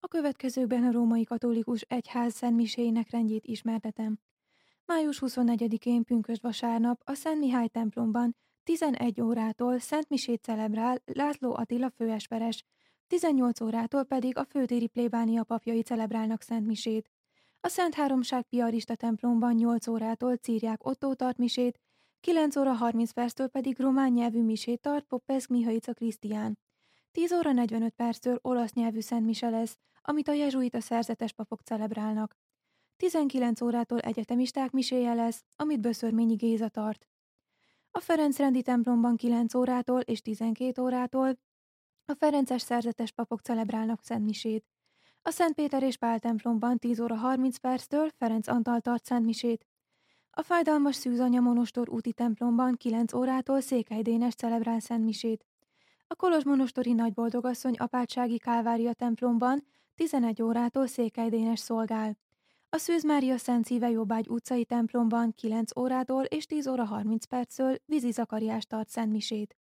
A következőkben a római katolikus egyház szentmiséinek rendjét ismertetem. Május 24-én pünkösd vasárnap a Szent Mihály templomban 11 órától szentmisét celebrál László Attila főesperes, 18 órától pedig a főtéri plébánia papjai celebrálnak szentmisét. A Szent Háromság Piarista templomban 8 órától Círiák Ottó tart misét, 9 óra 30 perctől pedig román nyelvű misét tart Popescu Mihaica Krisztián. 10 óra 45 perctől olasz nyelvű szentmise lesz, amit a jezsuita szerzetes papok celebrálnak. 19 órától egyetemisták miséje lesz, amit Böszörményi Géza tart. A Ferencrendi templomban 9 órától és 12 órától a ferences szerzetes papok celebrálnak szentmisét. A Szent Péter és Pál templomban 10 óra 30 perctől Ferenc Antal tart szentmisét. A Fájdalmas Szűzanya monostor úti templomban 9 órától Székely Dénes celebrál szentmisét. A Kolozsmonostori Nagyboldogasszony apátsági Kálvária templomban 11 órától Székely Dénes szolgál. A Szűz Mária Szent Szíve Jobbágy utcai templomban 9 órától és 10 óra 30 perctől Vizi Zakariás tart szentmisét.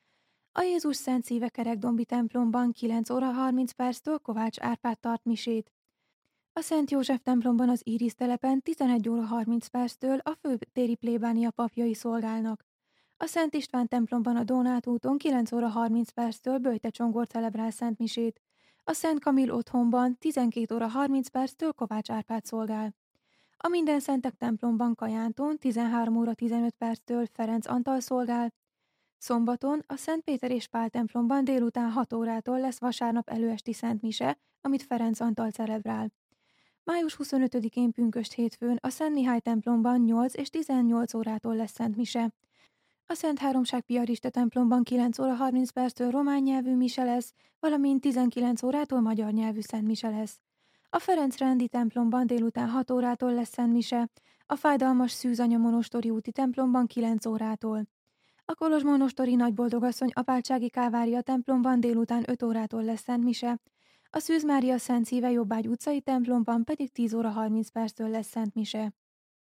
A Jézus Szent Szíve Kerekdombi templomban 9 óra 30 perctől Kovács Árpád tart misét. A Szent József templomban az Írisz telepen 11 óra 30 perctől a főtéri plébánia papjai szolgálnak. A Szent István templomban a Dónát úton 9 óra 30 perctől Böjte Csongor celebrál szentmisét. A Szent Kamil otthonban 12 óra 30 perctől Kovács Árpád szolgál. A Mindenszentek templomban Kajánton 13 óra 15 perctől Ferenc Antal szolgál. Szombaton a Szent Péter és Pál templomban délután 6 órától lesz vasárnap előesti szentmise, amit Ferenc Antal celebrál. Május 25-én pünkösd hétfőn a Szent Mihály templomban 8 és 18 órától lesz szentmise. A Szent Háromság Piarista templomban 9 óra 30 perctől román nyelvű mise lesz, valamint 19 órától magyar nyelvű szentmise lesz. A Ferencrendi templomban délután 6 órától lesz szentmise, a Fájdalmas Szűzanya monostori úti templomban 9 órától. A Kolozsmonostori Nagyboldogasszony apátsági Kálvária templomban délután 5 órától lesz szentmise, a Szűz Mária Szent Szíve Jobbágy utcai templomban pedig 10 óra 30 perctől lesz szentmise.